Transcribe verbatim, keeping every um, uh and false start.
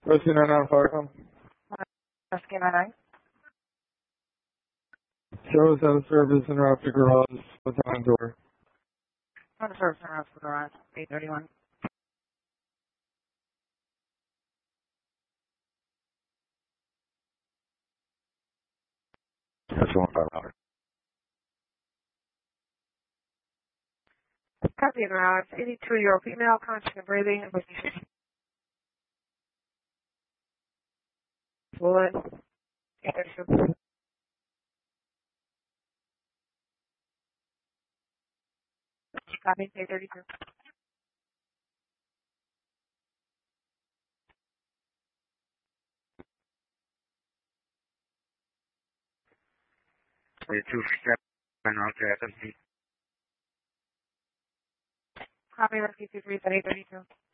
Rescue nine nine five. Rescue nine nine. Shows out of service and route to garage with on door. On the service and route to the garage. eight thirty-one. That's one five hundred. Copy of garage. eighty-two-year-old female, conscious and breathing. Fluid. eight thirty-two. Copy. eight thirty-two. Two for seven. Okay, Copy. Rescue two three at eight thirty-two.